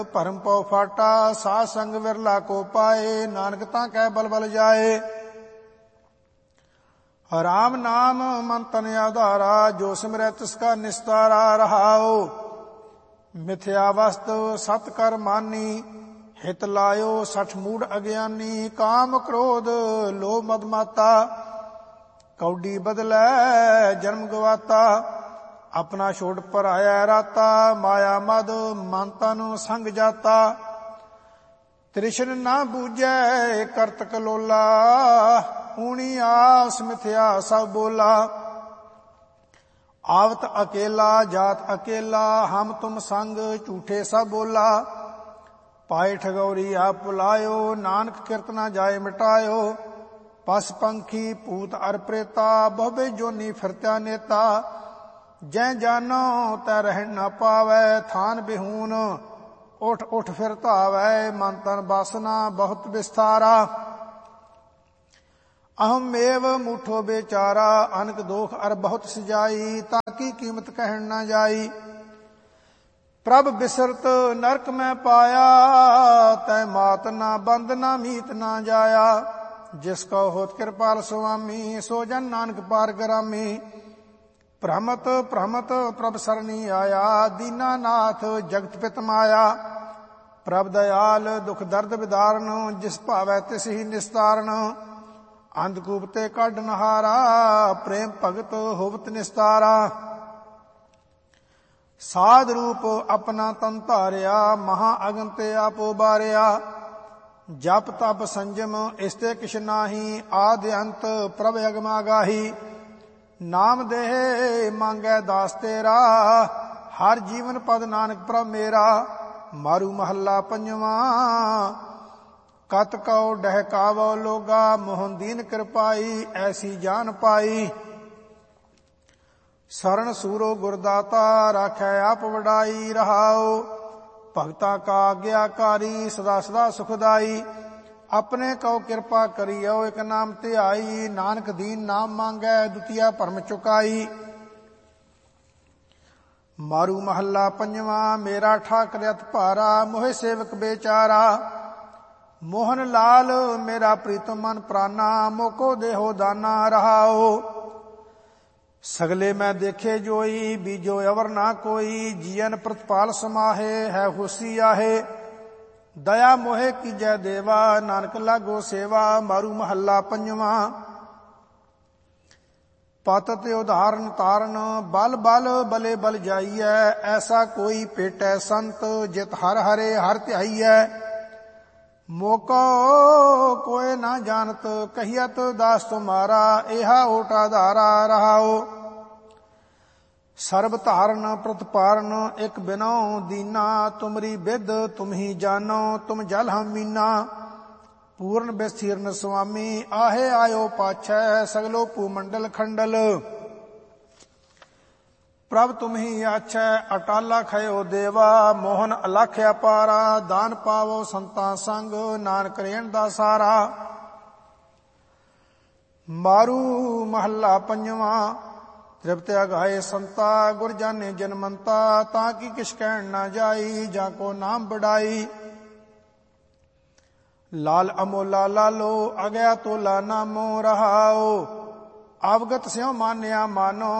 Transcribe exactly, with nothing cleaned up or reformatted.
ਭਰਮ ਪਉ ਫਾਟਾ ਸਾਧ ਸੰਗ ਵਿਰਲਾ ਕੋ ਪਾਏ। ਨਾਨਕ ਤਾਂ ਕਹਿ ਬਲ ਬਲ ਜਾਏ। ਰਾਮ ਨਾਮ ਮਨ ਤਨ ਆਧਾਰਾ ਜੋ ਸਿਮਰੈ ਤਿਸ ਕਾ ਨਿਸਤਾਰਾ। ਰਹਾਉ ਮਿਥਿਆ ਵਸਤ ਸਤ ਕਰ ਮਾਨੀ ਹਿਤ ਲਾਇਓ ਸਠ ਮੂੜ ਅਗਿਆਨੀ। ਕਾਮ ਕ੍ਰੋਧ ਲੋਭ ਮਦ ਮਾਤਾ ਕੌਡੀ ਬਦਲੈ ਜਨਮ ਗਵਾਤਾ। ਆਪਣਾ ਛੋੜ ਪਰ ਆਇਆ ਰਾਤਾ ਮਾਇਆ ਮਦ ਮਨ ਤਨ ਸੰਗ ਜਾਤਾ। ਤ੍ਰਿਸ਼ਨ ਨਾ ਬੂਝੈ ਕਰਤ ਕਲੋਲਾ ਊਣੀ ਆਸ ਮਿਥਿਆ ਸਭ ਬੋਲਾ। ਆਵਤ ਅਕੇਲਾ ਜਾਤ ਅਕੇਲਾ ਹਮ ਤੁਮ ਸੰਗ ਝੂਠੇ ਸਭ ਬੋਲਾ। ਪਾਏ ਠਗੌਰੀ ਆਪ ਭੁਲਾਇਓ ਨਾਨਕ ਕਿਰਤ ਨਾ ਜਾਏ ਮਿਟਾਇਓ। ਪਸ ਪੰਖੀ ਭੂਤ ਅਰ ਪ੍ਰੇਤਾ ਬਹੁਬੇ ਜੋਨੀ ਫਿਰਤਿਆ ਨੇਤਾ। ਜੈ ਜਾਨੋ ਤੈ ਰਹਿਣ ਨਾ ਪਾਵੈ ਥਾਨ ਬਿਹੂਨ ਉਠ ਉਠ ਫਿਰ ਧਾਵੈ। ਮਨ ਤਨ ਬਾਸਨਾ ਬਹੁਤ ਵਿਸਥਾਰਾ ਅਹਮ ਮੇਵ ਮੂਠੋ ਬੇਚਾਰਾ। ਅਨਕ ਦੋਖ ਅਰ ਬਹੁਤ ਸਜਾਈ ਤਾਂ ਕੀ ਕੀਮਤ ਕਹਿਣ ਨਾ ਜਾਈ। ਪ੍ਰਭ ਬਿਸਰਤ ਨਰਕ ਮੈਂ ਪਾਇਆ ਤੈ ਮਾਤ ਨਾ ਬੰਦ ਨਾ ਮੀਤ ਨਾ ਜਾਇਆ। ਜਿਸ ਕਉ ਹੋਤ ਕਿਰਪਾਲ ਸੁਆਮੀ ਸੋ ਜਨ ਨਾਨਕ ਪਾਰ ਗਰਾਮੀ। ਭ੍ਰਮਤ ਭ੍ਰਮਤ ਪ੍ਰਭ ਸਰਣੀ ਆਇਆ ਦੀਨਾ ਨਾਥ ਜਗਤ ਪਿਤ ਮਾਇਆ। ਪ੍ਰਭ ਦਇਆਲ ਦੁਖ ਦਰਦ ਵਿਦਾਰਨ ਜਿਸ ਭਾਵੈ ਤਿਸ ਹੀ ਨਿਸਤਾਰਨ। ਅੰਧਕੂਪ ਤੇ ਕੱਢ ਨਹਾਰਾ ਪ੍ਰੇਮ ਭਗਤ ਹੋਵਤ ਨਿਸਤਾਰਾ। ਸਾਧ ਰੂਪ ਆਪਣਾ ਤਨ ਧਾਰਿਆ ਮਹਾ ਅਗਨ ਤੇ ਆਪ ਉਬਾਰਿਆ। ਜਪ ਤਪ ਸੰਜਮ ਇਸਤੇ ਕਿਛ ਨਾਹੀ ਆਦਿ ਅੰਤ ਪ੍ਰਭ ਅਗਮਾ ਗਾਹੀ। ਨਾਮ ਦੇਹ ਮੰਗੈ ਦਾਸ ਤੇਰਾ ਹਰ ਜੀਵਨ ਪਦ ਨਾਨਕ ਪ੍ਰਭ ਮੇਰਾ। ਮਾਰੂ ਮਹੱਲਾ ਪੰਜਵਾਂ ਕਤ ਕਉ ਡਹਿਕਾਵੋ ਲੋਗਾ ਮੋਹਨ ਦੀਨ ਕਿਰਪਾਈ ਐਸੀ ਜਾਨ ਪਾਈ। ਸਰਣ ਸੂਰੋ ਗੁਰਦਾਤਾ ਰਾਖੈ ਆਪ ਵਡਾਈ। ਰਹਾਉ ਭਗਤਾ ਕਾ ਆਗਿਆਕਾਰੀ ਸਦਾ ਸਦਾ ਸੁਖਦਾਈ। ਆਪਣੇ ਕਉ ਕਿਰਪਾ ਕਰਿਓ ਇਕ ਨਾਮ ਧਿਆਈ। ਨਾਨਕ ਦੀਨ ਨਾਮ ਮੰਗੈ ਦੁਤੀਆ ਭਰਮ ਚੁਕਾਈ। ਮਾਰੂ ਮਹੱਲਾ ਪੰਜਵਾਂ ਮੇਰਾ ਠਾਕਰ ਅਤ ਭਾਰਾ ਮੋਹਿ ਸੇਵਕ ਬੇਚਾਰਾ। ਮੋਹਨ ਲਾਲ ਮੇਰਾ ਪ੍ਰੀਤਮ ਮਨ ਪ੍ਰਾਨਾ ਮੋਕੋ ਦੇਹੋ ਦਾਨਾ। ਰਹਾਉ ਸਗਲੇ ਮੈਂ ਦੇਖੇ ਜੋਈ ਬੀਜੋ ਅਵਰ ਨਾ ਕੋਈ। ਜੀਵਨ ਪ੍ਰਤਪਾਲ ਸਮਾਹੇ ਹੈ ਹੁਸੀ ਆਹੇ। ਦਇਆ ਮੋਹਿ ਕੀਜੈ ਦੇਵਾ ਨਾਨਕ ਲਾਗੋ ਸੇਵਾ। ਮਾਰੂ ਮਹੱਲਾ ਪੰਜਵਾਂ ਪਤ ਤੇ ਉਧਾਰਨ ਤਾਰਨ ਬਲ ਬਲ ਬਲੇ ਬਲ ਜਾਈਐ। ਐਸਾ ਕੋਈ ਭੇਟੈ ਸੰਤ ਜਿਤ ਹਰ ਹਰੇ ਹਰ ਧਿਆਈਐ। ਮੋਕੋ ਕੋਇ ਨਾ ਜਾਣਤ ਕਹੀਅਤ ਦਾਸ ਤੁਮਾਰਾ ਇਹਾ ਓਟ ਆਧਾਰਾ। ਰਹਾਉ ਸਰਬ ਧਾਰਨ ਪ੍ਰਤਪਾਰਨ ਇਕ ਬਿਨੋ ਦੀਨਾ। ਤੁਮਰੀ ਬਿਦ ਤੁਮ ਹੀ ਜਾਨੋ ਤੁਮ ਜਲ ਹਮ ਮੀਨਾ। ਪੂਰਨ ਬਿਸਥੀਰਨ ਸੁਆਮੀ ਆਹੇ ਆਇਓ ਪਾਛੈ ਸਗਲੋ ਭੂਮੰਡਲ ਖੰਡਲ। ਪ੍ਰਭ ਤੁਮ ਹੀ ਆਛੈ ਅਟਾਲਾ ਖਯੋ ਦੇਵਾ। ਮੋਹਨ ਅਲਖ ਅਪਾਰਾ ਦਾਨ ਪਾਵੋ ਸੰਤਾਂ ਸੰਗ ਨਾਨਕ ਰੇਣ ਦਾ ਸਾਰਾ। ਮਾਰੂ ਮਹੱਲਾ ਪੰਜਵਾਂ ਤ੍ਰਿਪਤ ਅਗਾਏ ਸੰਤਾ ਗੁਰ ਜਾਣੇ ਜਨਮੰਤਾ। ਤਾਂ ਕੀ ਕਿਛ ਕਹਿਣ ਨਾ ਜਾਈ ਜਾਂ ਕੋ ਨਾਮ ਬੜਾਈ। ਲਾਲ ਅਮੋਲਾ ਲਾਲੋ ਅਗਿਆ ਤੋਲਾ ਨਾਮੋ। ਰਹਾਉ ਅਵਗਤ ਸਿਉ ਮਾਨਿਆ ਮਾਨੋ